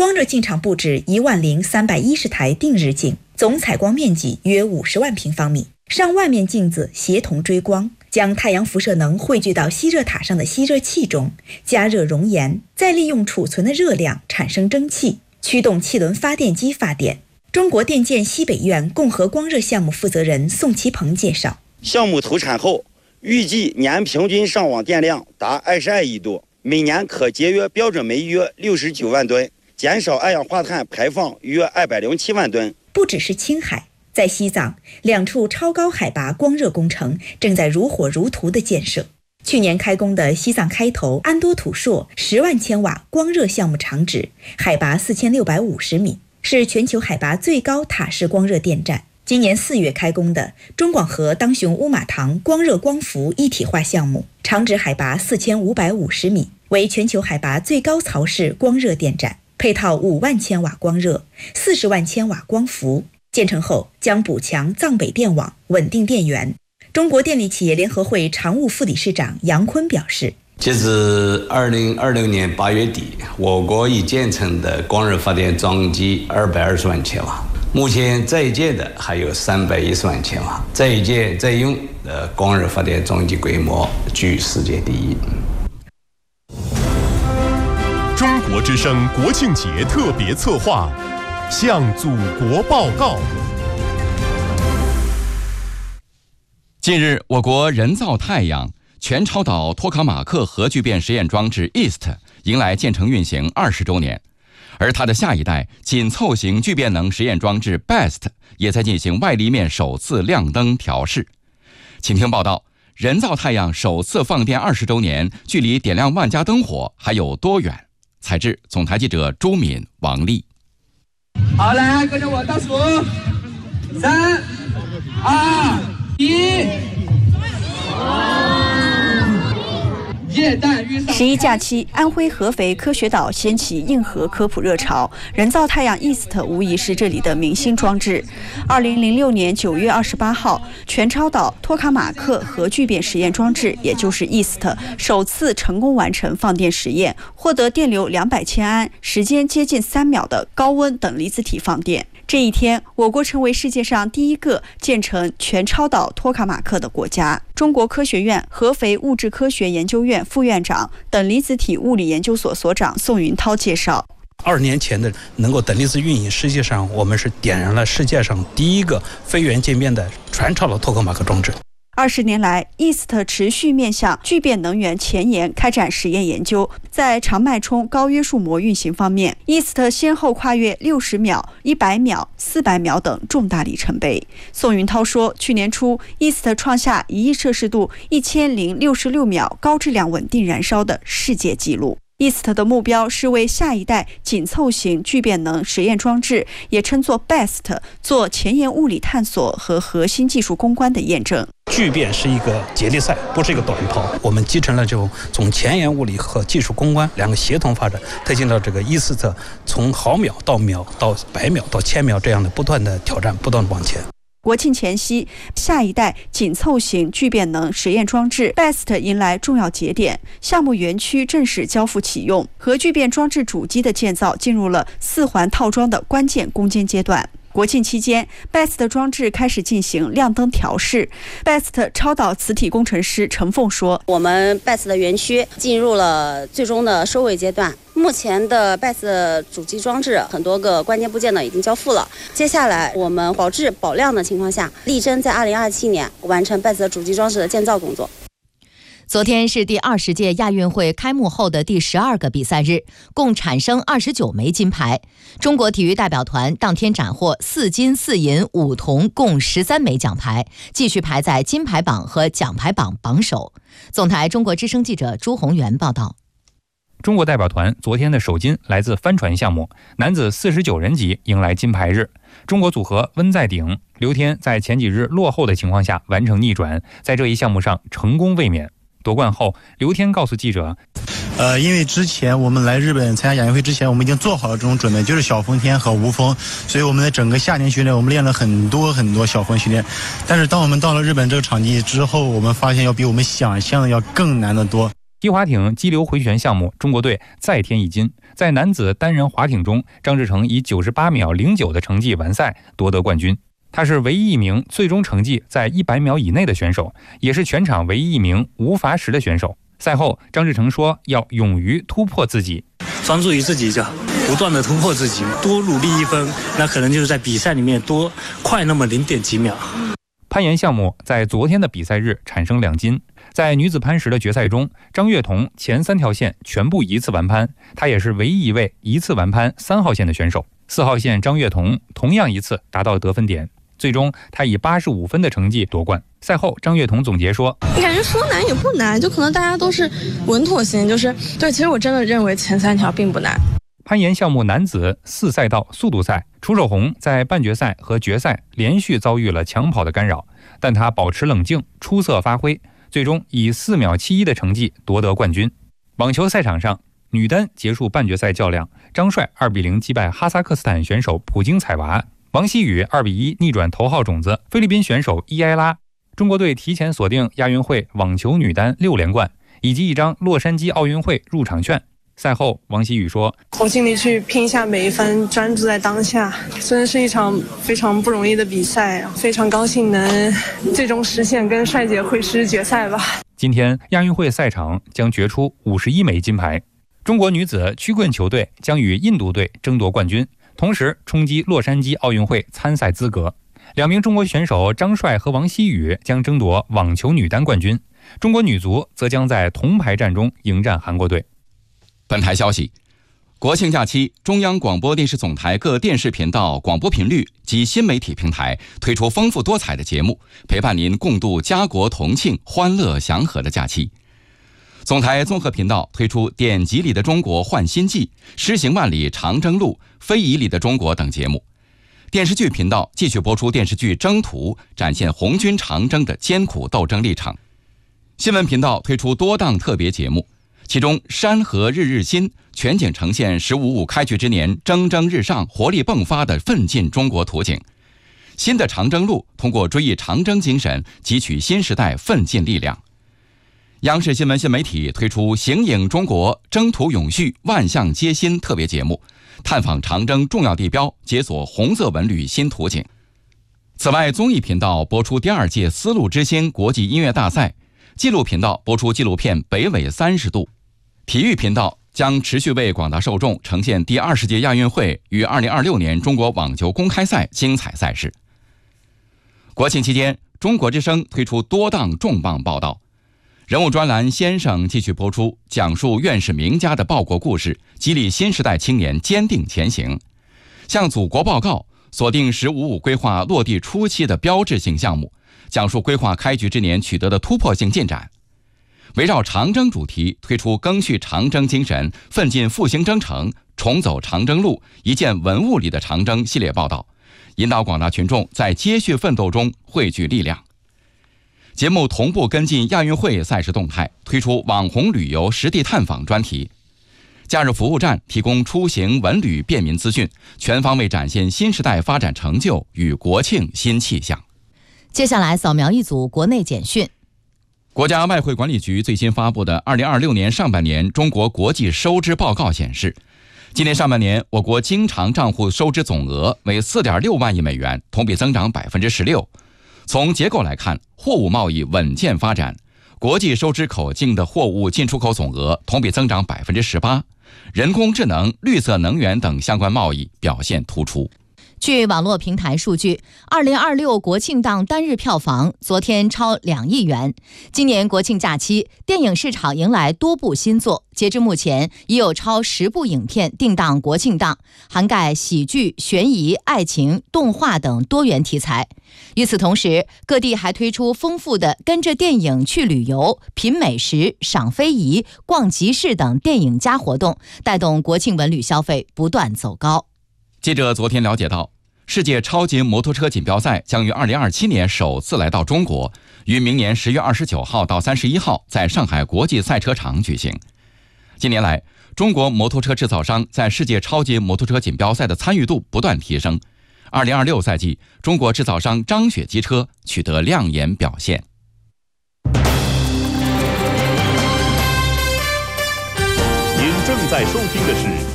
光热镜场布置10310台定日镜，总采光面积约50万平方米，上万面镜子协同追光，将太阳辐射能汇聚到吸热塔上的吸热器中，加热熔岩，再利用储存的热量产生蒸汽，驱动气轮发电机发电。中国电建西北院共和光热项目负责人宋其鹏介绍， 项目投产后，预计年平均上网电量达22亿度，每年可节约标准煤约69万吨，减少二氧化碳排放约207万吨。 不只是青海，在西藏2处超高海拔光热工程正在如火如荼的建设。去年开工的西藏开头安多土硕10万千瓦光热项目厂址，海拔4650米，是全球海拔最高塔式光热电站。今年4月开工的中广核当雄乌玛堂光热光伏一体化项目，厂址海拔4550米，为全球海拔最高槽式光热电站，配套5万千瓦光热、40万千瓦光伏。建成后将补强藏北电网，稳定电源。中国电力企业联合会常务副理事长杨坤表示， 截至2026年8月底，我国已建成的光热发电装机220万千瓦，目前在建的还有310万千瓦，在建在用的光热发电装机规模居世界第一。 中国之声国庆节特别策划，向祖国报告。 近日，我国人造太阳全超导托卡马克核聚变实验装置 EAST 迎来建成运行20周年，而它的下一代紧凑型聚变能实验装置 BEST 也在进行外立面首次亮灯调试。请听报道：人造太阳首次放电20周年，距离点亮万家灯火还有多远？采制总台记者朱敏、王丽。 好，来跟着我倒数，3、2、1。 11假期，安徽合肥科学岛掀起硬核科普热潮，人造太阳 EAST 无疑是这里的明星装置。2006年9月28号，全超导托卡马克核聚变实验装置，也就是 EAST 首次成功完成放电实验，获得电流200千安、时间接近3秒的高温等离子体放电。这一天，我国成为世界上第一个建成全超导托卡马克的国家。中国科学院合肥物质科学研究院副院长、等离子体物理研究所所长宋云涛介绍 ，20年前的能够等离子运营，实际上我们是点燃了世界上第一个非源渐变的全超导托卡马克装置。 20年来 ，EAST 持续面向聚变能源前沿开展实验研究。在长脉冲高约束膜运行方面 ，EAST 先后跨越60秒、100秒、400秒等重大里程碑。宋云涛说，去年初 ，EAST 创下1亿摄氏度1066秒高质量稳定燃烧的世界纪录。EAST 的目标是为下一代紧凑型聚变能实验装置，也称作 BEST， 做前沿物理探索和核心技术攻关的验证。 聚变是一个接力赛，不是一个短跑。我们集成了这种从前沿物理和技术攻关两个协同发展，推进了这个EAST从毫秒到秒到100秒到1000秒这样的不断的挑战，不断的往前。 国庆前夕，下一代紧凑型聚变能实验装置 BEST 迎来重要节点，项目园区正式交付启用，核聚变装置主机的建造进入了4环套装的关键攻坚阶段。国庆期间 ，BEST 装置开始进行亮灯调试。BEST 超导磁体工程师陈凤说：“ 我们 BEST 的园区进入了最终的收尾阶段。目前的 BEST 主机装置很多个关键部件呢已经交付了。接下来我们保质保量的情况下，力争在2027年完成 BEST 主机装置的建造工作。” 昨天是第20届亚运会开幕后的第12个比赛日，共产生29枚金牌。中国体育代表团当天斩获4金4银5铜，共13枚奖牌，继续排在金牌榜和奖牌榜榜首。总台中国之声记者朱宏元报道。 中国代表团昨天的首金来自帆船项目，男子49人级迎来金牌日。中国组合温在鼎、刘天在前几日落后的情况下完成逆转，在这一项目上成功卫冕。夺冠后，刘天告诉记者， 因为之前我们来日本参加亚运会之前，我们已经做好了这种准备，就是小风天和无风，所以我们在整个夏天训练，我们练了很多小风训练。但是当我们到了日本这个场地之后，我们发现要比我们想象的要更难得多。 皮划艇激流回旋项目，中国队再添一金。在男子单人划艇中，张志成以98秒09的成绩完赛，夺得冠军。他是唯一一名最终成绩在100秒以内的选手，也是全场唯一一名无罚时的选手。赛后，张志成说要勇于突破自己， 专注于自己，就不断的突破自己，多努力一分，那可能就是在比赛里面多快那么0.几秒。 攀岩项目在昨天的比赛日产生2金。在女子攀石的决赛中，张悦彤前3条线全部一次完攀，她也是唯一一位一次完攀3号线的选手。4号线张悦彤同样一次达到得分点，最终她以85分的成绩夺冠。赛后，张悦彤总结说：“ 感觉说难也不难，就可能大家都是稳妥型，就是对。其实我真的认为前3条并不难。” 攀岩项目男子4赛道速度赛，楚守宏在半决赛和决赛连续遭遇了抢跑的干扰，但他保持冷静，出色发挥，最终以4秒71的成绩夺得冠军。网球赛场上，女单结束半决赛较量，张帅2比0击败哈萨克斯坦选手普京采娃，王希雨2比1逆转头号种子菲律宾选手伊埃拉。中国队提前锁定亚运会网球女单6连冠，以及一张洛杉矶奥运会入场券。赛后，王希雨说：“ 我尽力去拼一下每一分，专注在当下。真的是一场非常不容易的比赛，非常高兴能最终实现跟帅姐会师决赛吧。” 今天亚运会赛场将决出51枚金牌。中国女子曲棍球队将与印度队争夺冠军，同时冲击洛杉矶奥运会参赛资格。2名中国选手张帅和王希雨将争夺网球女单冠军，中国女足则将在铜牌战中迎战韩国队。 本台消息，国庆假期，中央广播电视总台各电视频道、广播频率及新媒体平台推出丰富多彩的节目，陪伴您共度家国同庆、欢乐祥和的假期。总台综合频道推出《典籍里的中国焕新纪》、《诗行万里长征路》、《非遗里的中国》等节目。电视剧频道继续播出电视剧《征途》，展现红军长征的艰苦斗争历程。新闻频道推出多档特别节目，其中山河日日新全景呈现“15·5”开局之年蒸蒸日上、活力迸发的奋进中国图景。新的长征路通过追忆长征精神，汲取新时代奋进力量。央视新闻新媒体推出形影中国、征途永续、万象皆新特别节目，探访长征重要地标，解锁红色文旅新图景。此外，综艺频道播出第2届丝路之星国际音乐大赛，纪录频道播出纪录片《北纬30度》，体育频道将持续为广大受众呈现第20届亚运会与2026年中国网球公开赛精彩赛事。国庆期间，中国之声推出多档重磅报道。人物专栏先生继续播出，讲述院士名家的报国故事，激励新时代青年坚定前行。向祖国报告，锁定“15·5”规划落地初期的标志性项目，讲述规划开局之年取得的突破性进展。围绕长征主题推出赓续长征精神、奋进复兴征程、重走长征路、一件文物里的长征系列报道，引导广大群众在接续奋斗中汇聚力量。节目同步跟进亚运会赛事动态，推出网红旅游实地探访专题。假日服务站提供出行文旅便民资讯，全方位展现新时代发展成就与国庆新气象。 接下来扫描一组国内简讯。 国家外汇管理局最新发布的2026年上半年中国国际收支报告显示，今年上半年我国经常账户收支总额为4.6万亿美元，同比增长16%。从结构来看，货物贸易稳健发展，国际收支口径的货物进出口总额同比增长18%，人工智能、绿色能源等相关贸易表现突出。 据网络平台数据，2026国庆档单日票房昨天超2亿元。今年国庆假期，电影市场迎来多部新作，截至目前已有超10部影片定档国庆档，涵盖喜剧、悬疑、爱情、动画等多元题材。与此同时，各地还推出丰富的跟着电影去旅游、品美食、赏非遗、逛集市等电影加活动，带动国庆文旅消费不断走高。 记者昨天了解到，世界超级摩托车锦标赛将于2027年首次来到中国，于明年10月29号到31号在上海国际赛车场举行。近年来，中国摩托车制造商在世界超级摩托车锦标赛的参与度不断提升。2026赛季，中国制造商张雪机车取得亮眼表现。 正在收听的是